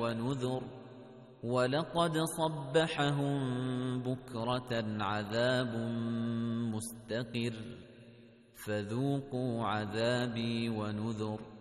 وَنُذُرٍ وَلَقَدْ صَبَّحَهُم بُكْرَةً عَذَابٌ مُسْتَقِرٌّ فَذُوقُوا عَذَابِي وَنُذُرِ